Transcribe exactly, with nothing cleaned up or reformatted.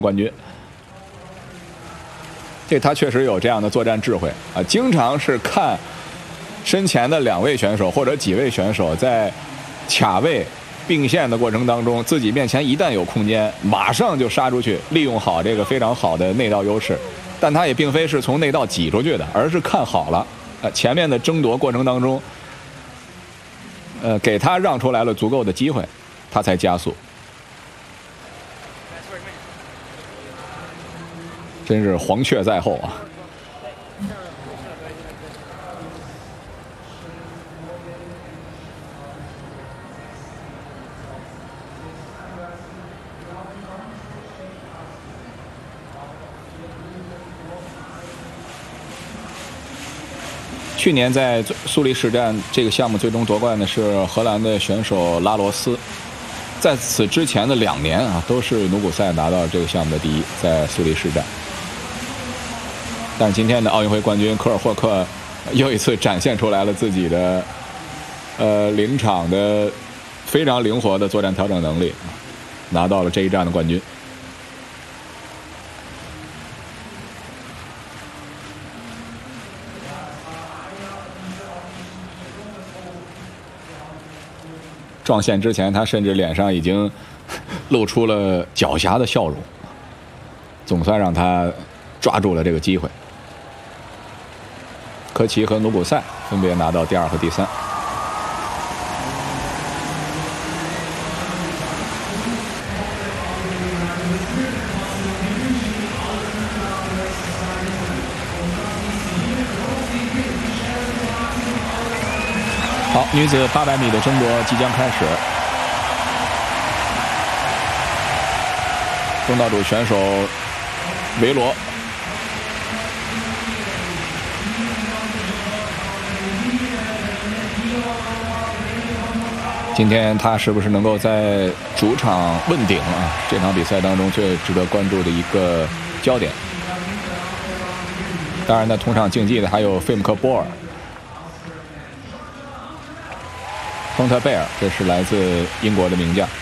冠军。这他确实有这样的作战智慧啊，经常是看身前的两位选手或者几位选手在卡位并线的过程当中，自己面前一旦有空间，马上就杀出去，利用好这个非常好的内道优势。但他也并非是从内道挤出去的，而是看好了，呃，前面的争夺过程当中，呃，给他让出来了足够的机会，他才加速。真是黄雀在后啊！去年在苏黎世站这个项目最终夺冠的是荷兰的选手拉罗斯，在此之前的两年啊，都是努古塞拿到这个项目的第一，在苏黎世站。但是今天的奥运会冠军科尔霍克又一次展现出来了自己的呃临场的非常灵活的作战调整能力，拿到了这一站的冠军。撞线之前，他甚至脸上已经露出了狡黠的笑容，总算让他抓住了这个机会。科奇和努古塞分别拿到第二和第三。好，女子八百米的争夺即将开始。东道主选手维罗。今天他是不是能够在主场问鼎啊？这场比赛当中最值得关注的一个焦点。当然呢，同场竞技的还有费姆克波尔、丰特贝尔，这是来自英国的名将。